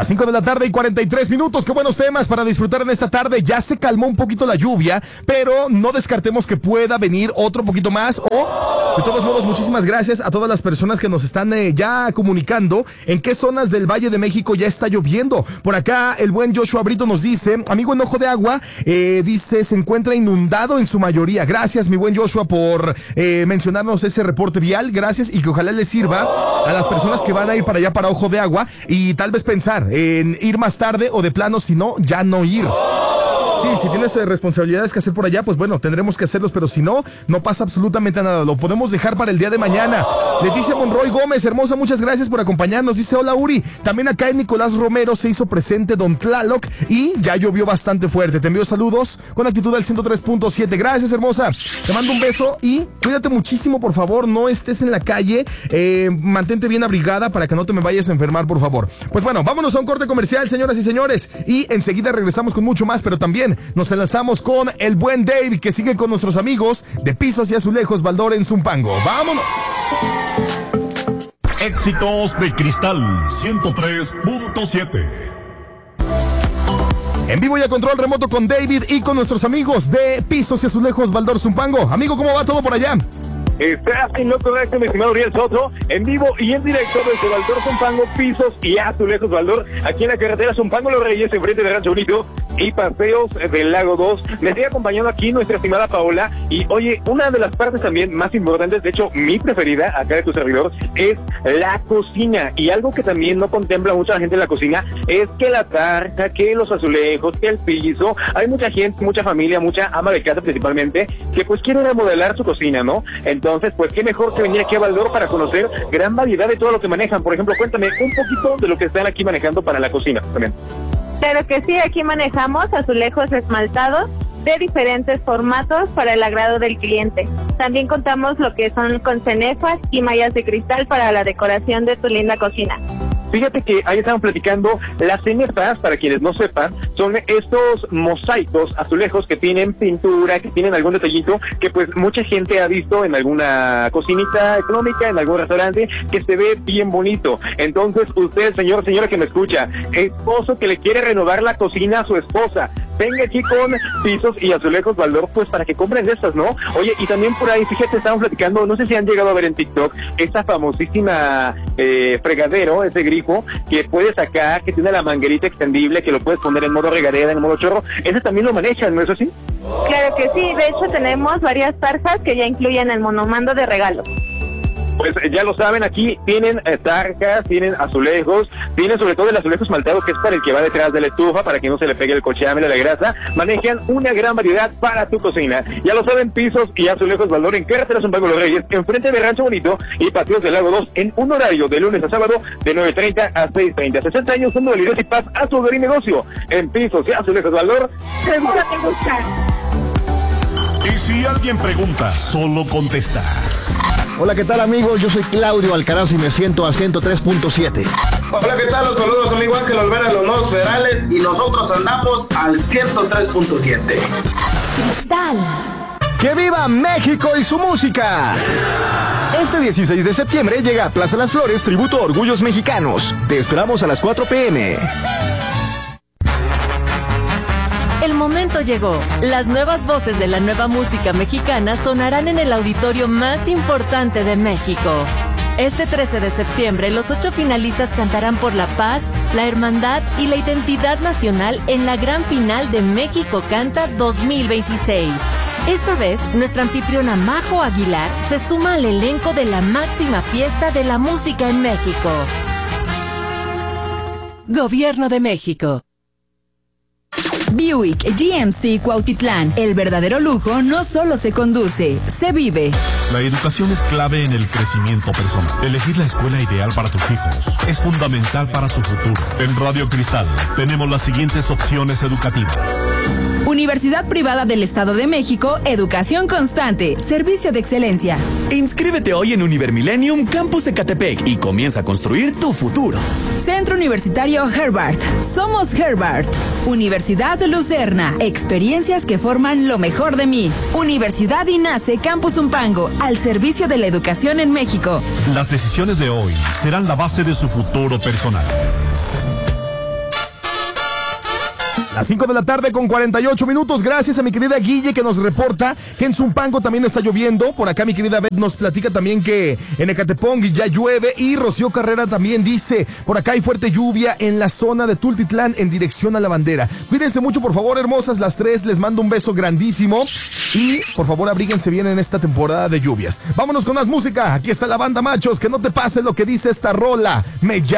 Las 5 de la tarde y 43 minutos. Qué buenos temas para disfrutar en esta tarde. Ya se calmó un poquito la lluvia, pero no descartemos que pueda venir otro poquito más. De todos modos, muchísimas gracias a todas las personas que nos están ya comunicando en qué zonas del Valle de México ya está lloviendo. Por acá, el buen Joshua Brito nos dice, amigo en Ojo de Agua, dice, se encuentra inundado en su mayoría. Gracias, mi buen Joshua, por mencionarnos ese reporte vial. Gracias, y que ojalá les sirva a las personas que van a ir para allá, para Ojo de Agua, y tal vez pensar en ir más tarde o de plano, si no, ya no ir. Sí, si tienes responsabilidades que hacer por allá, pues bueno, tendremos que hacerlos, pero si no, no pasa absolutamente nada. Lo podemos dejar para el día de mañana. Leticia Monroy Gómez, hermosa, muchas gracias por acompañarnos. Dice, hola Uri, también acá en Nicolás Romero se hizo presente Don Tlaloc y ya llovió bastante fuerte. Te envío saludos con actitud al 103.7. Gracias, hermosa. Te mando un beso y cuídate muchísimo, por favor. No estés en la calle. Mantente bien abrigada para que no te me vayas a enfermar, por favor. Pues bueno, vámonos a un corte comercial, señoras y señores. Y enseguida regresamos con mucho más, pero también nos enlazamos con el buen Dave, que sigue con nuestros amigos de Pisos y Azulejos Baldor en Zumpango. ¡Vámonos! Éxitos de Cristal 103.7. En vivo y a control remoto con David y con nuestros amigos de Pisos y Azulejos Baldor Zumpango. Amigo, ¿cómo va todo por allá? Estás en lo correcto, mi estimado Uriel Soto, en vivo y en directo desde Baldor Zumpango, Pisos y Azulejos Baldor, aquí en la carretera Zumpango Los Reyes, enfrente de Rancho Bonito y Paseos del Lago 2. Me estoy acompañando aquí nuestra estimada Paola, y oye, una de las partes también más importantes, de hecho mi preferida acá de tu servidor, es la cocina. Y algo que también no contempla mucha gente en la cocina es que la tarja, que los azulejos, que el piso. Hay mucha gente, mucha familia, mucha ama de casa principalmente, que pues quiere remodelar su cocina, ¿no? Entonces, pues qué mejor que venir aquí a Baldor para conocer gran variedad de todo lo que manejan. Por ejemplo, cuéntame un poquito de lo que están aquí manejando para la cocina también. Claro que sí, aquí manejamos azulejos esmaltados de diferentes formatos para el agrado del cliente. También contamos lo que son con cenefas y mallas de cristal para la decoración de tu linda cocina. Fíjate que ahí estaban platicando, las cenefas, para quienes no sepan, son estos mosaicos azulejos que tienen pintura, que tienen algún detallito, que pues mucha gente ha visto en alguna cocinita económica, en algún restaurante, que se ve bien bonito. Entonces, usted, señor, señora que me escucha, esposo que le quiere renovar la cocina a su esposa, venga aquí con Pisos y Azulejos Baldor, pues para que compren de estas, ¿no? Oye, y también por ahí, fíjate, estaban platicando, no sé si han llegado a ver en TikTok, esta famosísima fregadero, ese grifo, que puedes sacar, que tiene la manguerita extendible, que lo puedes poner en modo regadera, en modo chorro. Ese también lo manejan, ¿no es así? Claro que sí, de hecho tenemos varias tarjas que ya incluyen el monomando de regalo. Pues ya lo saben, aquí tienen tarjas, tienen azulejos, tienen sobre todo el azulejo esmaltado, que es para el que va detrás de la estufa, para que no se le pegue el cochambre, la grasa. Manejan una gran variedad para tu cocina. Ya lo saben, Pisos y Azulejos Baldor en carretera Zumpango Los Reyes, enfrente de Rancho Bonito y Paseos del Lago 2, en un horario de lunes a sábado de 9:30 a 6:30. 60 años, dando validez y paz a su hogar y negocio. En Pisos y Azulejos Baldor, seguro te gusta. Y si alguien pregunta, solo contestas. Hola, ¿qué tal, amigos? Yo soy Claudio Alcaraz y me siento a 103.7. Hola, ¿qué tal? Los saludos, amigo Ángel Olvera, los nuevos federales, y nosotros andamos al 103.7. Cristal. ¡Que viva México y su música! Este 16 de septiembre llega a Plaza Las Flores tributo a Orgullos Mexicanos. Te esperamos a las 4 p.m. El momento llegó. Las nuevas voces de la nueva música mexicana sonarán en el auditorio más importante de México. Este 13 de septiembre, los 8 finalistas cantarán por la paz, la hermandad y la identidad nacional en la gran final de México Canta 2026. Esta vez, nuestra anfitriona Majo Aguilar se suma al elenco de la máxima fiesta de la música en México. Gobierno de México. Buick GMC Cuautitlán. El verdadero lujo no solo se conduce, se vive. La educación es clave en el crecimiento personal. Elegir la escuela ideal para tus hijos es fundamental para su futuro. En Radio Cristal tenemos las siguientes opciones educativas. Universidad Privada del Estado de México, educación constante, servicio de excelencia. Inscríbete hoy en Univermillennium Campus Ecatepec y comienza a construir tu futuro. Centro Universitario Herbart. Somos Herbart. Universidad Lucerna. Experiencias que forman lo mejor de mí. Universidad INACE Campus Zumpango, al servicio de la educación en México. Las decisiones de hoy serán la base de su futuro personal. Las 5 de la tarde con 48 minutos. Gracias a mi querida Guille que nos reporta que en Zumpango también está lloviendo. Por acá mi querida Beth nos platica también que en Ecatepong ya llueve. Y Rocío Carrera también dice, por acá hay fuerte lluvia en la zona de Tultitlán en dirección a la bandera. Cuídense mucho, por favor, hermosas las tres. Les mando un beso grandísimo. Y por favor abríguense bien en esta temporada de lluvias. Vámonos con más música. Aquí está la banda Machos. Que no te pase lo que dice esta rola. Me llama.